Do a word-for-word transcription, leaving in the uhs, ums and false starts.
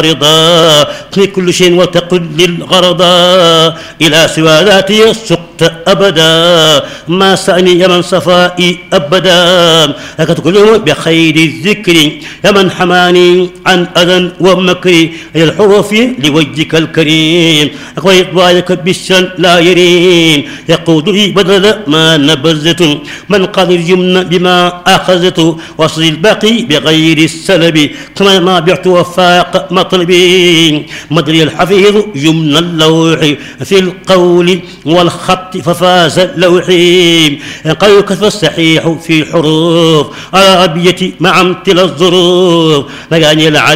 رضا في كل شيء وتقل للغرضا إلى سوى ذاتي سقت أبدا ما سأني يا من صفائي أبدا لك كل بخير الذكر يا من حماني عن أذى ومكر الحروف لوجهك الكريم وإطبالك بالشن لا يرين يقود لي بدل ما نبذت من قال اليمن بما أخذت وصل الباقي بغير السلب كما ما بعت وفاق مطلبي مدري الحفيظ يمن اللوح في القول والخط ففاز اللوحي قال كتب الصحيح في حروف على أبيتي مع امتلى الظروف لقاني